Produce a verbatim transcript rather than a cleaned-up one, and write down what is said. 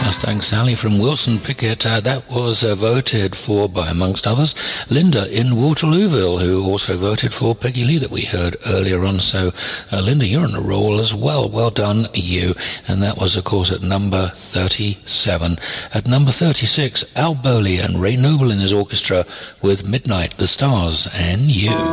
Mustang Sally from Wilson Pickett. Uh, that was uh, voted for by, amongst others, Linda in Waterlooville, who also voted for Peggy Lee that we heard earlier on. So, uh, Linda, you're on a roll as well. Well done, you. And that was, of course, at number thirty-seven. At number thirty-six, Al Bowley and Ray Noble in his orchestra with Midnight, the Stars, and You.